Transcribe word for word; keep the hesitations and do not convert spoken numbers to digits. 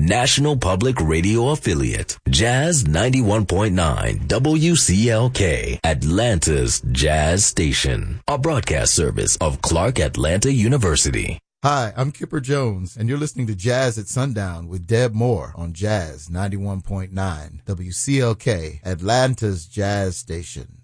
National Public Radio affiliate, Jazz ninety-one point nine W C L K, Atlanta's Jazz Station, a broadcast service of Clark Atlanta University. Hi, I'm Kipper Jones, and you're listening to Jazz at Sundown with Deb Moore on Jazz ninety-one point nine W C L K, Atlanta's Jazz Station.